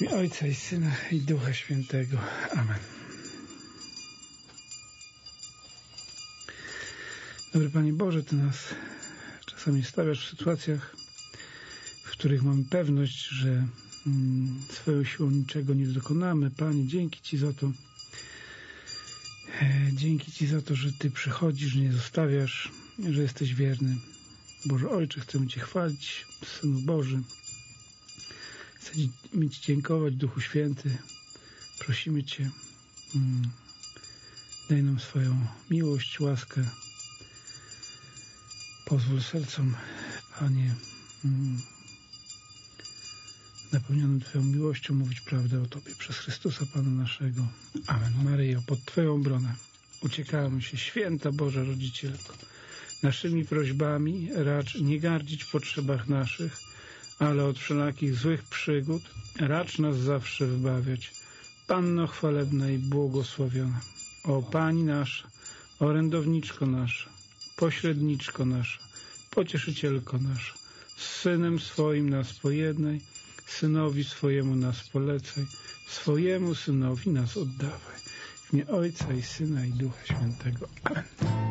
imię Ojca i Syna i Ducha Świętego. Amen. Dobry Panie Boże, Ty nas czasami stawiasz w sytuacjach, w których mamy pewność, że swoją siłą niczego nie dokonamy. Panie, dzięki Ci za to. Dzięki Ci za to, że Ty przychodzisz, nie zostawiasz, że jesteś wierny. Boże Ojcze, chcemy Cię chwalić, Synu Boży. Chcemy Ci dziękować, Duchu Święty. Prosimy Cię, daj nam swoją miłość, łaskę. Pozwól sercom, Panie, napełnionym Twoją miłością mówić prawdę o Tobie przez Chrystusa Pana naszego. Amen. Maryjo, pod Twoją obronę uciekamy się, święta Boża Rodzicielko. Naszymi prośbami racz nie gardzić w potrzebach naszych, ale od wszelakich złych przygód racz nas zawsze wybawiać. Panno chwalebna i błogosławiona, o Pani nasza, orędowniczko nasza, pośredniczko nasza, pocieszycielko nasza, z Synem swoim nas pojednaj, Synowi swojemu nas polecaj, swojemu Synowi nas oddawaj. W imię Ojca i Syna i Ducha Świętego. Amen.